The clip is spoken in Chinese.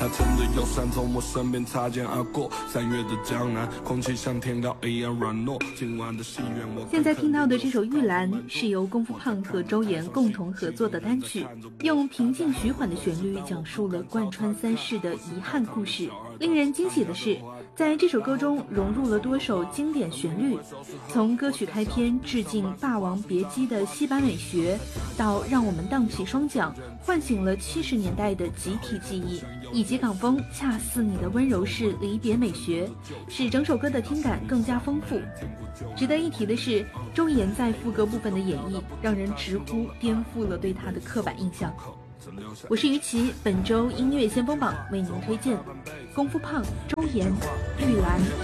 他撑着腰伞从我身边擦肩而过。3月的江南，空气像天高一样软糯。今晚的戏院，我现在听到的这首《玉兰》是由功夫胖和周岩共同合作的单曲，用平静徐缓的旋律讲述了贯穿3世的遗憾故事。令人惊喜的是，在这首歌中融入了多首经典旋律，从歌曲开篇致敬《霸王别姬》的戏班美学，到让我们荡起双桨，唤醒了70年代的集体记忆，以及港风恰似你的温柔式离别美学，使整首歌的听感更加丰富。值得一提的是，周岩在副歌部分的演绎让人直呼颠覆了对他的刻板印象。我是于琦，本周音乐先锋榜为您推荐功夫胖周岩《玉兰》。